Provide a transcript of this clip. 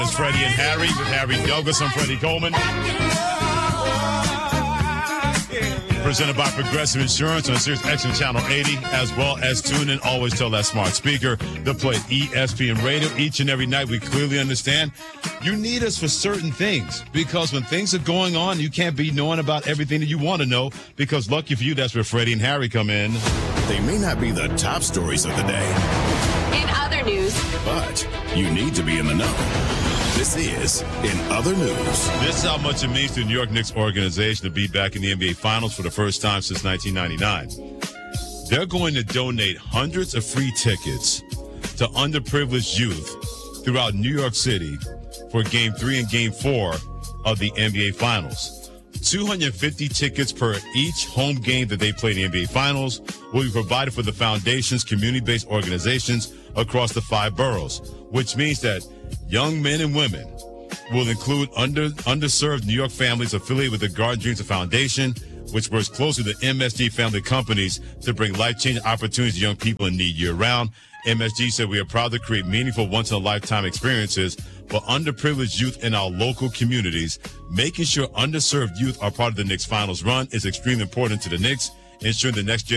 It's Freddie and Harry with Harry Douglas. I'm Freddie Coleman. Presented by Progressive Insurance on Sirius XM Channel 80, as well as tune in. Always tell that smart speaker to play ESPN Radio each and every night. We clearly understand you need us for certain things, because when things are going on, you can't be knowing about everything that you want to know, because lucky for you, that's where Freddie and Harry come in. They may not be the top stories of the day. In other news. But you need to be in the know. This is In Other News. This is how much it means to the New York Knicks organization to be back in the NBA Finals for the first time since 1999. They're going to donate hundreds of free tickets to underprivileged youth throughout New York City for Game 3 and Game 4 of the NBA Finals. 250 tickets per each home game that they play in the NBA Finals will be provided for the foundation's community-based organizations across the 5 boroughs, which means that young men and women will include underserved New York families affiliated with the Garden Dreams Foundation, which works closely with MSG family companies to bring life-changing opportunities to young people in need year-round. MSG said, we are proud to create meaningful once-in-a-lifetime experiences for underprivileged youth in our local communities. Making sure underserved youth are part of the Knicks Finals run is extremely important to the Knicks, ensuring the next generation